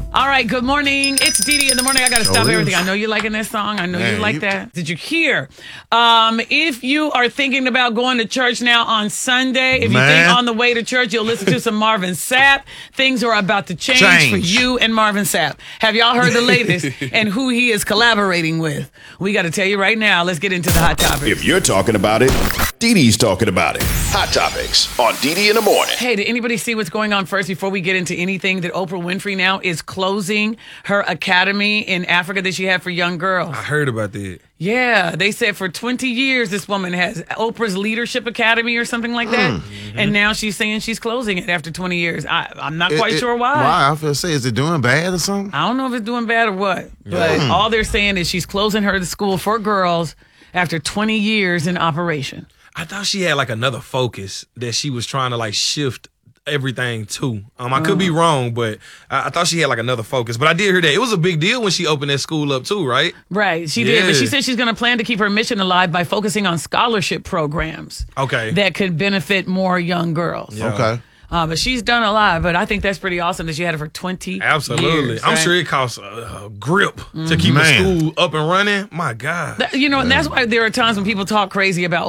All right, good morning. It's Dee Dee in the morning. I got to stop everything. I know you're liking this song. I know you like that. Did you hear? If you are thinking about going to church now on Sunday, if you think on the way to church, you'll listen to some Marvin Sapp. Things are about to change for you and Marvin Sapp. Have y'all heard the latest and who he is collaborating with? We got to tell you right now. Let's get into the hot topics. If you're talking about it, Dee Dee's talking about it. Hot Topics on Dee Dee in the morning. Hey, did anybody see what's going on first before we get into anything? That Oprah Winfrey now is closing her academy in Africa that she had for young girls. I heard about that. Yeah, they said for 20 years this woman has Oprah's Leadership Academy or something like that. And now she's saying she's closing it after 20 years. I'm not quite sure why. Why? I feel say, is it doing bad or something? I don't know if it's doing bad or what. But all they're saying is she's closing her school for girls after 20 years in operation. I thought she had like another focus that she was trying to like shift everything to. I could be wrong, but I thought she had like another focus. But I did hear that it was a big deal when she opened that school up too, right? Right, she did. But she said she's going to plan to keep her mission alive by focusing on scholarship programs. That could benefit more young girls. Yeah. Okay. But she's done a lot. But I think that's pretty awesome that she had it for 20 Absolutely. years. I'm sure it costs a grip to keep a school up and running. My God. And that's why there are times when people talk crazy about